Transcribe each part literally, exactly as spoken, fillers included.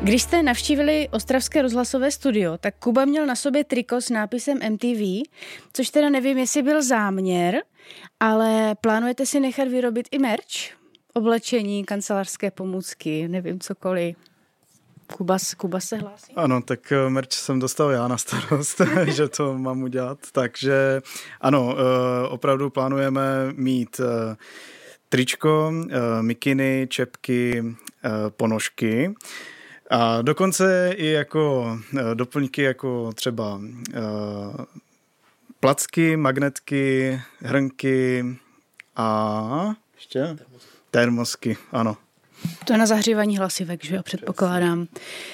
Když jste navštívili ostravské rozhlasové studio, tak Kuba měl na sobě triko s nápisem M T V, což teda nevím, jestli byl záměr, ale plánujete si nechat vyrobit i merch? Oblečení, kancelářské pomůcky, nevím, cokoliv. Kuba, Kuba se hlásí? Ano, tak merch jsem dostal já na starost, že to mám udělat. Takže ano, opravdu plánujeme mít tričko, mikiny, čepky, ponožky. A dokonce i jako doplňky, jako třeba placky, magnetky, hrnky a ještě termosky, ano. To je na zahřívání hlasivek, že jo, předpokládám.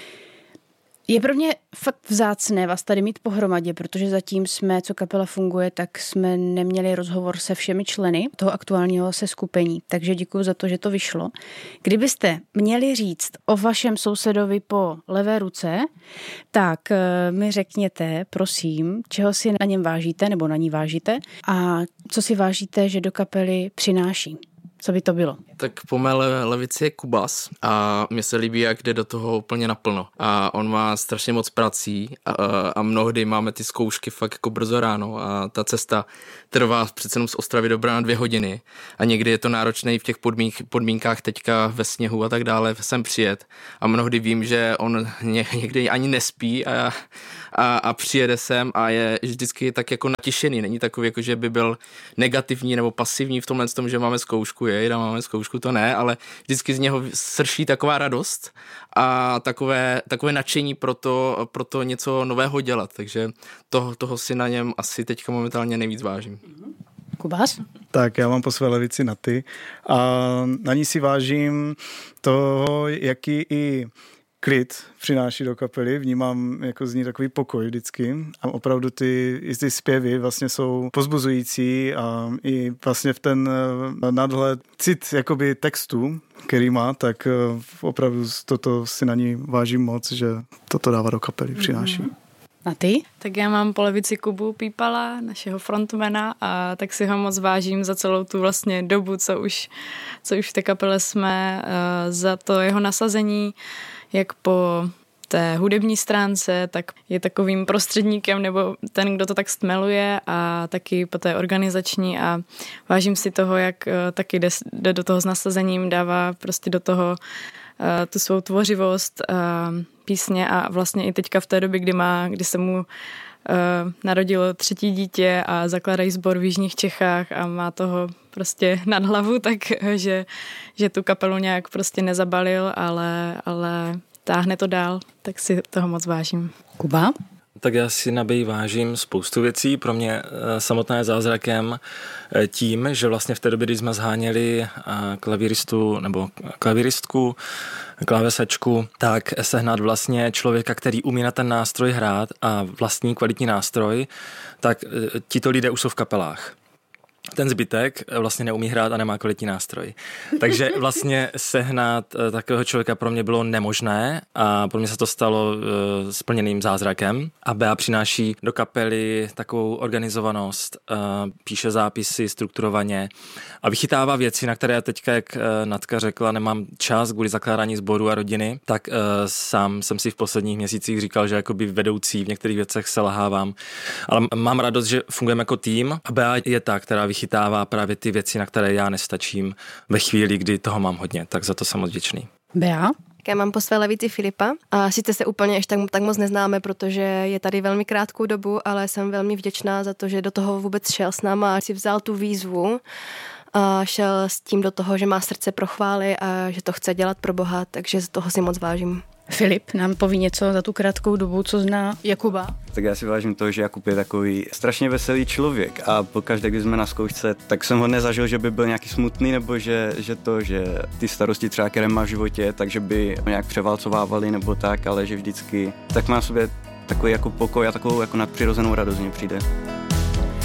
Je pro mě fakt vzácné vás tady mít pohromadě, protože zatím jsme, co kapela funguje, tak jsme neměli rozhovor se všemi členy toho aktuálního seskupení, takže děkuji za to, že to vyšlo. Kdybyste měli říct o vašem sousedovi po levé ruce, tak mi řekněte, prosím, čeho si na něm vážíte nebo na ní vážíte a co si vážíte, že do kapely přináší. Co by to bylo? Tak po mé levici je Kubas a mně se líbí, jak jde do toho úplně naplno. A on má strašně moc prací a, a mnohdy máme ty zkoušky fakt jako brzo ráno a ta cesta trvá přece jenom z Ostravy do Brna dvě hodiny a někdy je to náročné v těch podmínk, podmínkách teďka ve sněhu a tak dále sem přijet a mnohdy vím, že on někdy ani nespí a, a, a přijede sem a je vždycky tak jako natěšený. Není takový, jako že by byl negativní nebo pasivní v tomhle tom, že máme zkoušku, jej, máme zkoušku, to ne, ale vždycky z něho srší taková radost a takové, takové nadšení pro to, pro to něco nového dělat, takže toho, toho si na něm asi teďka momentálně nejvíc vážím. Kubas? Tak já mám po své levici Naty a na ní si vážím toho, jaký i klid přináší do kapely, vnímám jako z ní takový pokoj vždycky a opravdu ty, ty zpěvy vlastně jsou pozbuzující a i vlastně v ten nadhled cit jakoby textu, který má, tak opravdu toto si na ní vážím moc, že toto dává do kapely, přináší. Mm-hmm. A ty? Tak já mám po levici Kubu Pípala, našeho frontmana a tak si ho moc vážím za celou tu vlastně dobu, co už, co už v té kapele jsme, za to jeho nasazení, jak po té hudební stránce, tak je takovým prostředníkem nebo ten, kdo to tak stmeluje a taky po té organizační a vážím si toho, jak taky jde, jde do toho s nasazením, dává prostě do toho uh, tu svou tvořivost, uh, písně a vlastně i teďka v té době, kdy má, kdy se mu uh, narodilo třetí dítě a zakládají sbor v jižních Čechách a má toho prostě nad hlavu, tak že, že tu kapelu nějak prostě nezabalil, ale, ale táhne to dál, tak si toho moc vážím. Kuba? Tak já si na Bej vážím spoustu věcí. Pro mě samotná je zázrakem tím, že vlastně v té době, kdy jsme zháněli klaviristu nebo klaviristku, klávesačku, tak sehnat vlastně člověka, který umí na ten nástroj hrát a vlastní kvalitní nástroj, tak tito lidé už jsou v kapelách. Ten zbytek vlastně neumí hrát a nemá kvalitní nástroj. Takže vlastně sehnat takového člověka pro mě bylo nemožné a pro mě se to stalo splněným zázrakem. A Bea přináší do kapely takovou organizovanost, píše zápisy strukturovaně a vychytává věci, na které teďka, jak Natka řekla, nemám čas kvůli zakládání sboru a rodiny, tak sám jsem si v posledních měsících říkal, že jakoby vedoucí v některých věcech selhávám. Ale mám radost, že fungujeme jako tým a Bea je ta, která vychytává právě ty věci, na které já nestačím ve chvíli, kdy toho mám hodně, tak za to jsem moc vděčný. Bea? Já mám po své levici Filipa a sice se úplně ještě tak, tak moc neznáme, protože je tady velmi krátkou dobu, ale jsem velmi vděčná za to, že do toho vůbec šel s náma a si vzal tu výzvu a šel s tím do toho, že má srdce pro chvály a že to chce dělat pro Boha, takže z toho si moc vážím. Filip nám poví něco za tu krátkou dobu, co zná Jakuba. Tak já si vážím toho, že Jakub je takový strašně veselý člověk a pokaždé, když jsme na zkoušce, tak jsem ho nezažil, že by byl nějaký smutný nebo že, že to, že ty starosti třeba, které má v životě, takže by nějak převálcovávali nebo tak, ale že vždycky tak má v sobě takový jako pokoj a takovou jako nadpřirozenou radost mě přijde.